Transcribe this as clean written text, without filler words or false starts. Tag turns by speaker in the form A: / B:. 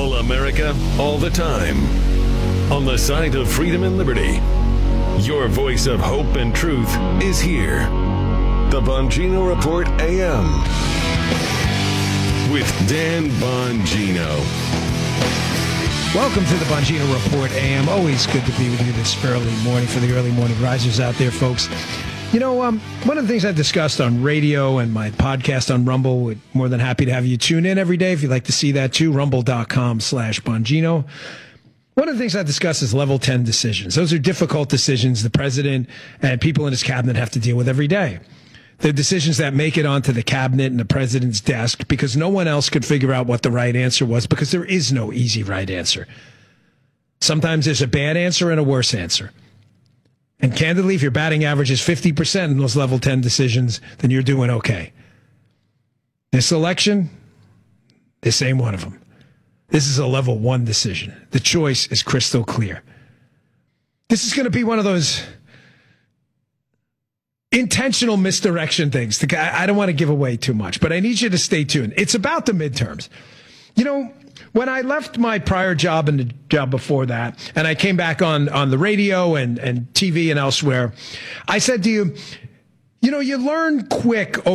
A: All America, all the time. On the side of freedom and liberty. Your voice of hope and truth is here. The Bongino Report AM. With Dan Bongino.
B: Welcome to the Bongino Report AM. Always good to be with you this early morning for the early morning risers out there, folks. You know, one of the things I discussed on radio and my podcast on Rumble, we're more than happy to have you tune in every day if you'd like to see that too, rumble.com/Bongino. One of the things I discuss is level 10 decisions. Those are difficult decisions the president and people in his cabinet have to deal with every day. They're decisions that make it onto the cabinet and the president's desk because no one else could figure out what the right answer was because there is no easy right answer. Sometimes there's a bad answer and a worse answer. And candidly, if your batting average is 50% in those level 10 decisions, then you're doing okay. This election, this ain't one of them. This is a level 1 decision. The choice is crystal clear. This is going to be one of those intentional misdirection things. I don't want to give away too much, but I need you to stay tuned. It's about the midterms. You know, when I left my prior job and the job before that, and I came back on the radio and TV and elsewhere, I said to you, you know, you learn quick